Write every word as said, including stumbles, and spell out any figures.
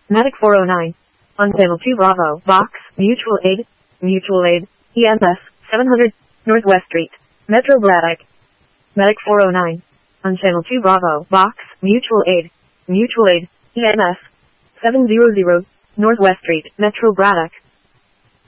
Medic four oh nine. On Channel two Bravo, Box, Mutual Aid, Mutual Aid, E M S, seven hundred, Northwest Street, Metro Braddock. Medic four oh nine. On Channel two Bravo, Box, Mutual Aid, Mutual Aid, E M S, seven hundred, Northwest Street, Metro Braddock.